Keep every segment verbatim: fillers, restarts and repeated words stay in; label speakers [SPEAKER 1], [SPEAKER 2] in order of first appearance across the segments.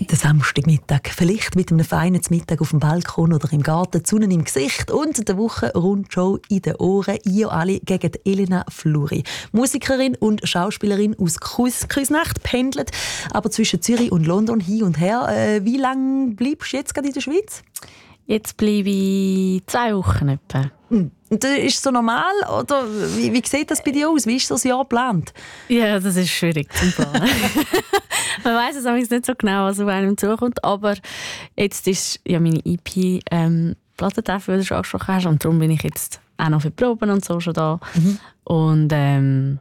[SPEAKER 1] Der Samstagmittag, vielleicht mit einem feinen Mittag auf dem Balkon oder im Garten, die Sonne im Gesicht und der Wochenrundshow in den Ohren. Ihr alle gegen Elena Fluri. Musikerin und Schauspielerin aus Küsnacht, pendelt aber zwischen Zürich und London hin und her. Äh, wie lange bleibst du jetzt gerade in der Schweiz?
[SPEAKER 2] Jetzt bleibe ich zwei Wochen etwa.
[SPEAKER 1] Und ist es so normal oder wie, wie sieht das bei dir aus? Wie ist das Jahr geplant?
[SPEAKER 2] Ja, das ist schwierig zu planen. Man weiss es eigentlich nicht so genau, was auf einem zukommt, aber jetzt ist ja meine E P ähm, Plattentreffen, wie du schon angesprochen hast, und darum bin ich jetzt auch noch für die Proben und so schon da. Mhm. Und ähm,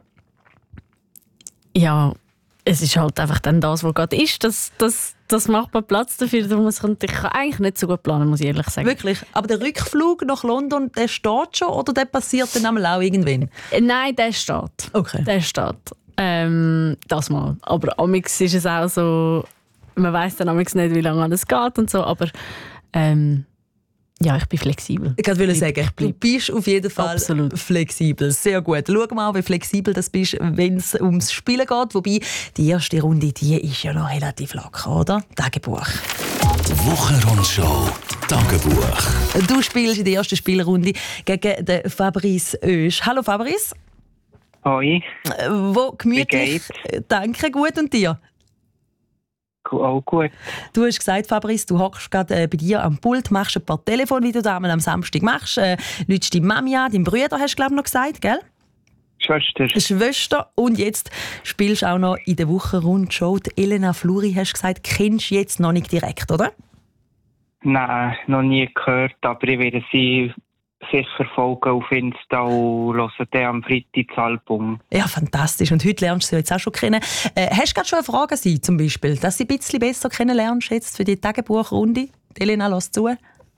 [SPEAKER 2] ja, es ist halt einfach dann das, was gerade ist. Das, das, das macht man Platz dafür. Darum ich kann eigentlich nicht so gut planen, muss ich ehrlich sagen.
[SPEAKER 1] Wirklich? Aber der Rückflug nach London, der steht schon oder der passiert dann einmal auch irgendwann?
[SPEAKER 2] Nein, der steht.
[SPEAKER 1] Okay.
[SPEAKER 2] Der steht. Ähm, das mal. Aber amix ist es auch so, man weiss dann amix nicht, wie lange es geht und so, aber ähm, ja, ich bin flexibel.
[SPEAKER 1] Ich wollte sagen, du bist auf jeden Fall
[SPEAKER 2] Absolut.
[SPEAKER 1] flexibel. Sehr gut. Schau mal, wie flexibel das bist, wenn es ums Spielen geht. Wobei, die erste Runde, die ist ja noch relativ locker, oder? Tagebuch.
[SPEAKER 3] Die Wochenrundshow Tagebuch.
[SPEAKER 1] Du spielst in der ersten Spielrunde gegen den Fabrice Oesch. Hallo Fabrice.
[SPEAKER 4] Hoi.
[SPEAKER 1] Wo gemütlich. Danke, gut. Und dir?
[SPEAKER 4] Auch gut.
[SPEAKER 1] Du hast gesagt, Fabrice, du hockst gerade äh, bei dir am Pult, machst ein paar Telefone, wie du das am Samstag machst. Äh, lütst deine Mami an, deinen Bruder hast du glaube ich noch gesagt, gell?
[SPEAKER 4] Schwester.
[SPEAKER 1] Schwester. Und jetzt spielst du auch noch in der Wochenrundshow. Die Elena Fluri, hast du gesagt, kennst du jetzt noch nicht direkt, oder?
[SPEAKER 4] Nein, noch nie gehört, aber ich werde sie sicher folgen auf Insta und hören dann am Freitag das Album.
[SPEAKER 1] Ja, fantastisch. Und heute lernst du sie jetzt auch schon kennen. Äh, hast du gerade schon eine Frage an sie, zum Beispiel, dass sie ein bisschen besser kennenlernst jetzt für die Tagebuchrunde? Die Elena, lass zu.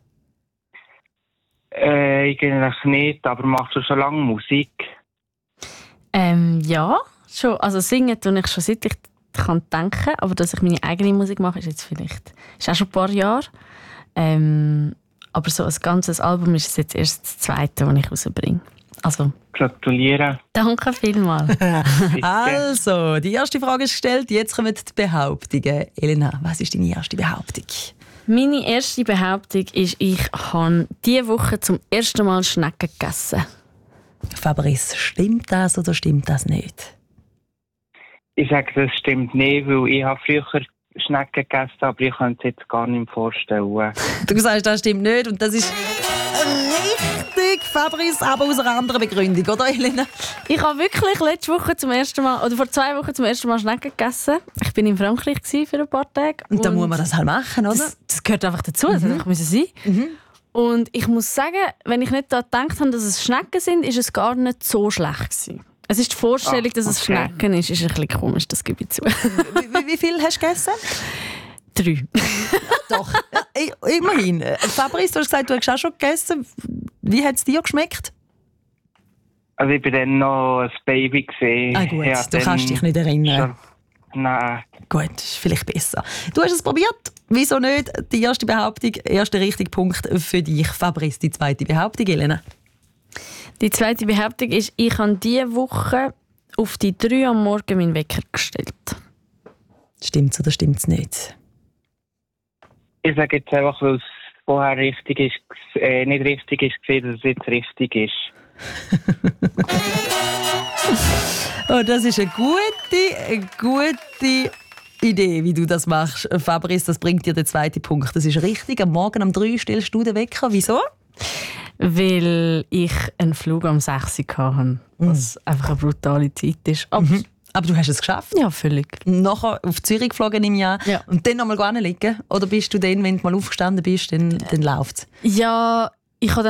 [SPEAKER 4] Äh, eigentlich nicht, aber machst du schon lange Musik?
[SPEAKER 2] Ähm, ja, schon. Also singen tue ich schon seit ich kann denken, aber dass ich meine eigene Musik mache, ist jetzt vielleicht ist auch schon ein paar Jahre. Ähm, aber so ein ganzes Album ist jetzt erst das zweite, das ich rausbringe. Also,
[SPEAKER 4] gratuliere.
[SPEAKER 2] Danke vielmals.
[SPEAKER 1] Also, die erste Frage ist gestellt, jetzt kommen die Behauptungen. Elena, was ist deine erste Behauptung?
[SPEAKER 2] Meine erste Behauptung ist, ich habe diese Woche zum ersten Mal Schnecken gegessen.
[SPEAKER 1] Fabrice, stimmt das oder stimmt das nicht?
[SPEAKER 4] Ich sage, das stimmt nicht, weil ich habe früher Schnecken gegessen, aber ich kann es jetzt gar nicht vorstellen.
[SPEAKER 1] Du sagst, das stimmt nicht und das ist richtig, Fabrice, aber aus einer anderen Begründung, oder Elena?
[SPEAKER 2] Ich habe wirklich letzte Woche zum ersten Mal, oder vor zwei Wochen zum ersten Mal Schnecken gegessen. Ich war in Frankreich für ein paar Tage.
[SPEAKER 1] Und, und da muss man das halt machen, oder?
[SPEAKER 2] Das, das gehört einfach dazu, das mhm. einfach müssen sein. Mhm. Und ich muss sagen, wenn ich nicht daran gedacht habe, dass es Schnecken sind, ist es gar nicht so schlecht gewesen. Es ist die Vorstellung, ah, dass es okay. Schnecken ist, ist ein bisschen komisch, das gebe ich zu.
[SPEAKER 1] wie, wie viel hast du gegessen?
[SPEAKER 2] Drei.
[SPEAKER 1] Doch, ja, immerhin. Fabrice, du hast gesagt, du hast auch schon gegessen. Wie hat es dir geschmeckt?
[SPEAKER 4] Also ich war dann noch ein Baby.
[SPEAKER 1] Ah gut, ja, du kannst dich nicht erinnern.
[SPEAKER 4] Schon, nein.
[SPEAKER 1] Gut, ist vielleicht besser. Du hast es probiert. Wieso nicht? Die erste Behauptung, erster richtiger Punkt für dich. Fabrice, die zweite Behauptung, Elena.
[SPEAKER 2] Die zweite Behauptung ist, ich habe diese Woche auf die drei am Morgen meinen Wecker gestellt.
[SPEAKER 1] Stimmt es oder stimmt es nicht?
[SPEAKER 4] Ich sage jetzt einfach, weil es vorher richtig ist, äh, nicht richtig ist, dass es jetzt richtig ist.
[SPEAKER 1] Oh, das ist eine gute, eine gute Idee, wie du das machst, Fabrice. Das bringt dir den zweiten Punkt. Das ist richtig. Am Morgen um drei stellst du den Wecker. Wieso?
[SPEAKER 2] Weil ich einen Flug am sechs Uhr hatte, was mm. einfach eine brutale Zeit ist. Aber,
[SPEAKER 1] mhm. Aber du hast es geschafft?
[SPEAKER 2] Ja, völlig.
[SPEAKER 1] Nachher auf Zürich geflogen im Jahr
[SPEAKER 2] ja.
[SPEAKER 1] und dann noch mal liegen? Oder bist du dann, wenn du mal aufgestanden bist, dann, dann läuft es?
[SPEAKER 2] Ja, ich habe